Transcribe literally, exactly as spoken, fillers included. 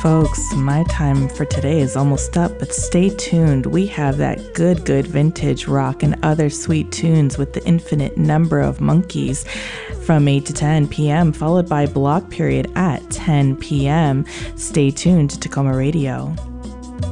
folks, my time for today is almost up, but stay tuned. We have that good, good vintage rock and other sweet tunes with the infinite number of monkeys from eight to ten p.m., followed by Block Period at ten p.m. Stay tuned to Tacoma Radio.